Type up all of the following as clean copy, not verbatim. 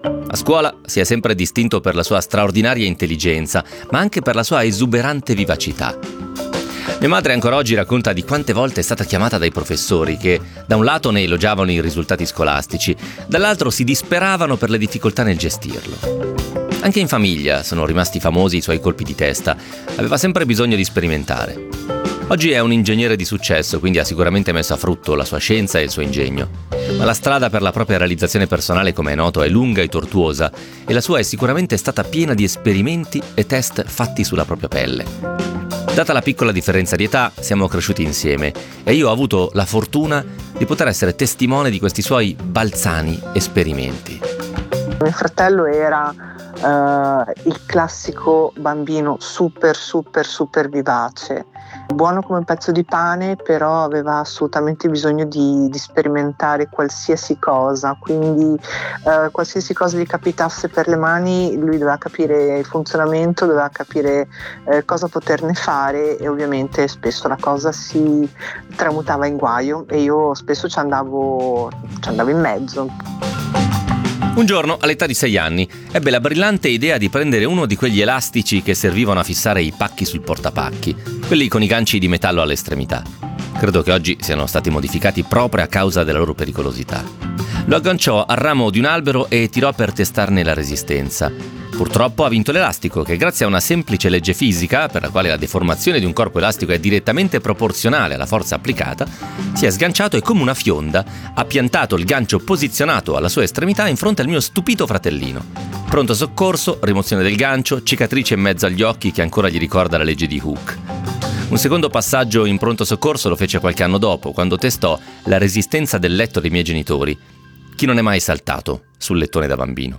A scuola si è sempre distinto per la sua straordinaria intelligenza, ma anche per la sua esuberante vivacità. Mia madre ancora oggi racconta di quante volte è stata chiamata dai professori che, da un lato, ne elogiavano i risultati scolastici, dall'altro si disperavano per le difficoltà nel gestirlo. Anche in famiglia sono rimasti famosi i suoi colpi di testa. Aveva sempre bisogno di sperimentare. Oggi è un ingegnere di successo, quindi ha sicuramente messo a frutto la sua scienza e il suo ingegno. Ma la strada per la propria realizzazione personale, come è noto, è lunga e tortuosa, e la sua è sicuramente stata piena di esperimenti e test fatti sulla propria pelle. Data la piccola differenza di età, siamo cresciuti insieme e io ho avuto la fortuna di poter essere testimone di questi suoi balzani esperimenti. Mio fratello era il classico bambino super vivace, buono come un pezzo di pane, però aveva assolutamente bisogno di sperimentare qualsiasi cosa, quindi qualsiasi cosa gli capitasse per le mani lui doveva capire il funzionamento, doveva capire cosa poterne fare, e ovviamente spesso la cosa si tramutava in guaio e io spesso ci andavo in mezzo. Un giorno, all'età di 6 anni, ebbe la brillante idea di prendere uno di quegli elastici che servivano a fissare i pacchi sul portapacchi, quelli con i ganci di metallo all'estremità. Credo che oggi siano stati modificati proprio a causa della loro pericolosità. Lo agganciò al ramo di un albero e tirò per testarne la resistenza. Purtroppo ha vinto l'elastico, che grazie a una semplice legge fisica, per la quale la deformazione di un corpo elastico è direttamente proporzionale alla forza applicata, si è sganciato e come una fionda ha piantato il gancio posizionato alla sua estremità in fronte al mio stupito fratellino. Pronto soccorso, rimozione del gancio, cicatrice in mezzo agli occhi che ancora gli ricorda la legge di Hooke. Un secondo passaggio in pronto soccorso lo fece qualche anno dopo, quando testò la resistenza del letto dei miei genitori. Chi non è mai saltato sul lettone da bambino?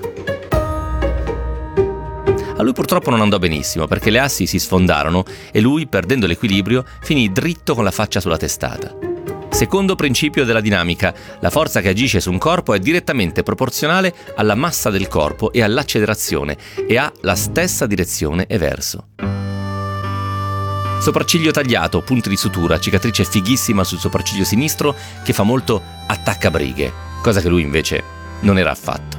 A lui purtroppo non andò benissimo perché le assi si sfondarono e lui, perdendo l'equilibrio, finì dritto con la faccia sulla testata. Secondo principio della dinamica, la forza che agisce su un corpo è direttamente proporzionale alla massa del corpo e all'accelerazione e ha la stessa direzione e verso. Sopracciglio tagliato, punti di sutura, cicatrice fighissima sul sopracciglio sinistro che fa molto attaccabrighe, cosa che lui invece non era affatto.